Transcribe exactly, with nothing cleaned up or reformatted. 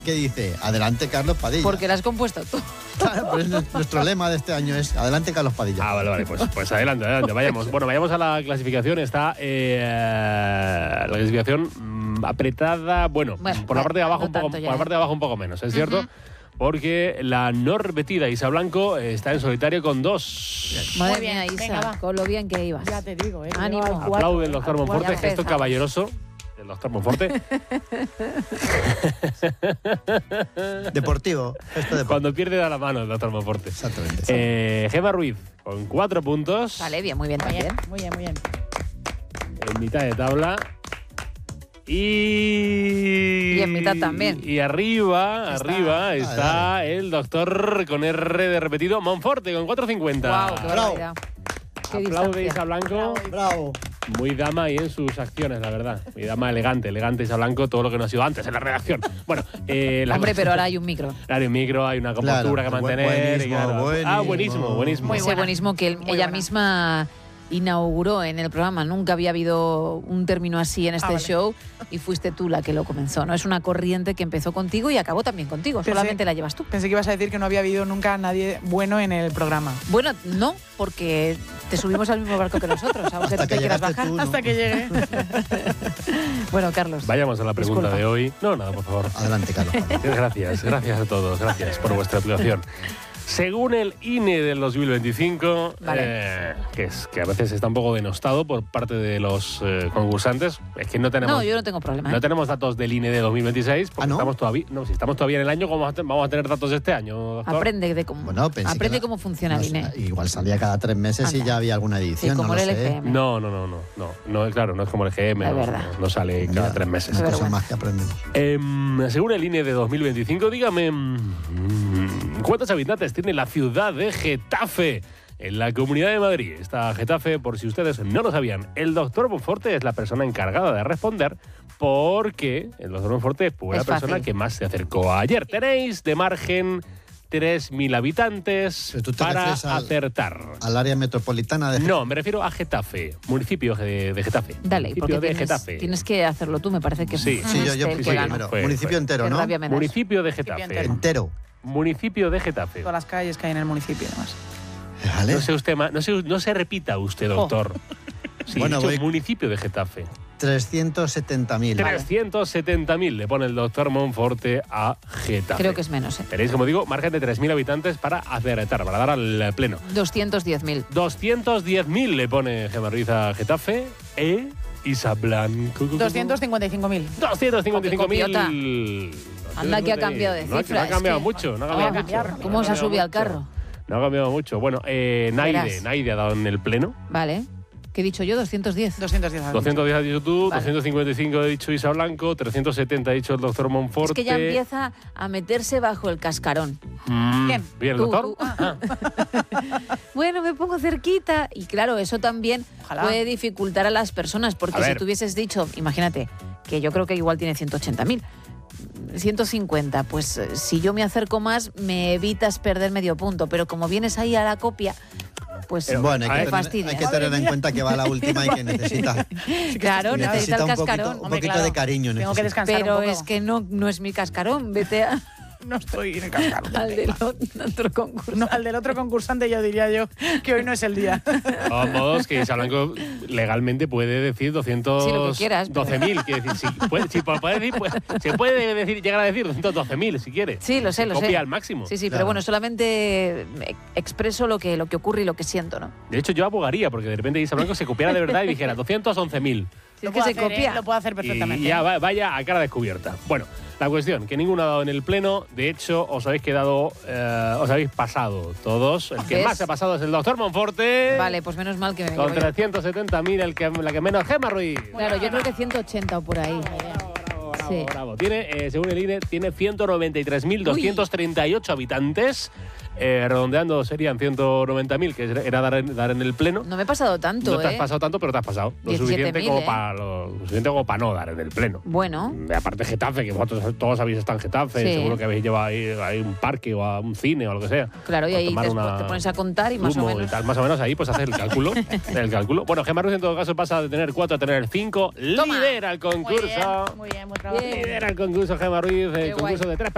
que dice, adelante Carlos Padilla. Porque la has compuesto tú. Claro, pues nuestro lema de este año es, adelante Carlos Padilla. Ah, vale, vale, pues, pues adelante, adelante, vayamos. Bueno, vayamos a la clasificación. Está eh, la clasificación mmm, apretada, bueno, bueno, por la parte de abajo no un poco, tanto ya, por la parte de abajo un poco menos, ¿es cierto? Uh-huh. Porque la no repetida Isa Blanco está en solitario con dos. Madre bien, mía, Isa, venga, con lo bien que ibas. Ya te digo, ¿eh? Ánimo. Aplaude el doctor Monforte, gesto caballeroso. El doctor Monforte. Deportivo, gesto deportivo. Cuando pierde da la mano el doctor Monforte. Exactamente. Eh, Gemma Ruiz, con cuatro puntos. Vale, bien, muy bien muy también. Bien, muy bien, muy bien. En mitad de tabla. Y, y en mitad también. Y arriba, está, arriba está dale. el doctor con R de repetido, Monforte, con cuatro cincuenta. Wow, qué barbaridad. Aplaude Isa Blanco. Bravo. Muy dama y en sus acciones, la verdad. Muy dama elegante, elegante Isa Blanco, todo lo que no ha sido antes en la redacción. Bueno, eh, la hombre, pero ahora hay un micro. Ahora hay un micro, hay una compostura claro, que mantener. Buenismo, y claro, buenismo. Ah, buenísimo, buenísimo. Muy Ese buenismo que él, ella buena. misma inauguró en el programa. Nunca había habido un término así en este ah, vale. show y fuiste tú la que lo comenzó, ¿no? Es una corriente que empezó contigo y acabó también contigo. Pensé, solamente la llevas tú. Pensé que ibas a decir que no había habido nunca nadie bueno en el programa. Bueno, no, porque te subimos al mismo barco que nosotros, aunque Hasta tú te que quieras bajar. Tú, ¿no? Hasta que llegue. Bueno, Carlos. Vayamos a la pregunta disculpa. de hoy. No, nada, por favor. Adelante, Carlos. Gracias, gracias a todos. Gracias por vuestra aplicación. Según el I N E del dos mil veinticinco, vale. eh, que es que a veces está un poco denostado por parte de los eh, concursantes, es que no tenemos. No, yo no tengo problema. No ¿eh? tenemos datos del I N E de dos mil veintiséis, porque ¿Ah, no? estamos todavía, no, si estamos todavía en el año, ¿cómo vamos a tener datos de este año, doctor? Aprende de cómo, bueno, aprende la, cómo funciona no, el I N E. Igual salía cada tres meses Anda. y ya había alguna edición. Sí, como no el lo L G M. sé. No, no, no, no, no, no, claro, no es como el G M, es no, verdad. No, no sale cada ya, tres meses. Es cosa más que aprendemos. Eh, según el I N E de dos mil veinticinco, dígame, mmm, ¿cuántos habitantes tiene la ciudad de Getafe en la Comunidad de Madrid? Está Getafe, por si ustedes no lo sabían. El doctor Monforte es la persona encargada de responder porque el doctor Monforte fue la persona que más se acercó ayer. Tenéis de margen tres mil habitantes para al, acertar. ¿Al área metropolitana de Getafe? No, me refiero a Getafe, municipio de, de Getafe. Dale, municipio porque de tienes, Getafe. tienes que hacerlo tú, me parece que sí. es sí, yo, yo el sí, que primero. Fue, Municipio fue. entero, ¿no? Municipio de Getafe. Municipio entero. Municipio de Getafe. Todas las calles que hay en el municipio, además. Vale. No se usted, no se, no se repita usted, doctor. Oh. Sí, bueno, dicho, voy... municipio de Getafe. trescientos setenta mil. trescientos setenta mil le pone el doctor Monforte a Getafe. Creo que es menos, ¿eh? Tenéis, como digo, margen de tres mil habitantes para acertar, para dar al pleno. doscientos diez mil. doscientos diez mil le pone Gemma Ruiz a Getafe. E Isa Blanco. doscientos cincuenta y cinco mil. doscientos cincuenta y cinco mil. Anda que ha cambiado de cifra. No, no ha cambiado es que... mucho. No ha cambiado oh, mucho. ¿Cómo no se ha subido al carro? No ha cambiado mucho. Bueno, eh, Naide, Naide ha dado en el pleno. Vale. ¿Qué he dicho yo? doscientos diez. doscientos diez. doscientos diez has dicho tú, vale. doscientos cincuenta y cinco ha dicho Isa Blanco, trescientos setenta ha dicho el doctor Monforte. Es que ya empieza a meterse bajo el cascarón. Mm, ¿Quién? ¿Bien el tú, doctor? Tú. Ah. Bueno, me pongo cerquita. Y claro, eso también Ojalá. puede dificultar a las personas, porque si tú hubieses dicho, imagínate, que yo creo que igual tiene ciento ochenta mil. ciento cincuenta, pues si yo me acerco más, me evitas perder medio punto. Pero como vienes ahí a la copia, pues Pero bueno, hay que, tener, hay que tener en cuenta que va la última y que necesita, claro, necesita, necesita el un cascarón. poquito, un poquito claro, de cariño. Tengo que descansar Pero un poco. es que no, no es mi cascarón, vete a... No estoy en el cascarón. Al del otro concursante. No, al del otro concursante yo diría yo que hoy no es el día. De todos modos, que Isa Blanco legalmente puede decir doscientos doce mil. Sí, quiere decir, si, puede, si puede decir, pues, se puede decir, llegar a decir doscientos doce mil si quiere. Sí, lo sé, lo Copia sé. al máximo. Sí, sí, claro. Pero bueno, solamente expreso lo que, lo que ocurre y lo que siento, ¿no? De hecho, yo abogaría porque de repente Isa Blanco se copiara de verdad y dijera doscientos once mil. Si es que se hacer, copia. ¿eh? Lo puedo hacer perfectamente. Y ya vaya a cara descubierta. Bueno, la cuestión, que ninguno ha dado en el pleno. De hecho, os habéis quedado, eh, os habéis pasado todos. El que ¿Ves? más se ha pasado es el doctor Monforte. Vale, pues menos mal que me Con trescientos setenta mil, el que, la que menos, Gemma Ruiz. Claro, yo creo que ciento ochenta o por ahí. Bravo, bravo, sí. bravo. Tiene, eh, según el I N E, tiene ciento noventa y tres mil doscientos treinta y ocho habitantes. Eh, redondeando serían ciento noventa mil, que era dar en, dar en el pleno. No me he pasado tanto, No te has ¿eh? pasado tanto, pero te has pasado. Lo suficiente, como ¿eh? para, lo suficiente como para no dar en el pleno. Bueno. De aparte Getafe, que vosotros todos habéis estado en Getafe, Sí. seguro que habéis llevado ahí a un parque o a un cine o lo que sea. Claro, y ahí después te pones a contar y más o menos. Y tal, más o menos ahí pues haces el cálculo. el cálculo. Bueno, Gemma Ruiz en todo caso pasa de tener cuatro a tener cinco. Toma. Lidera el concurso. Muy bien, muy bien, muy trabajo. Lidera el concurso Gemma Ruiz, el Qué concurso guay. de tres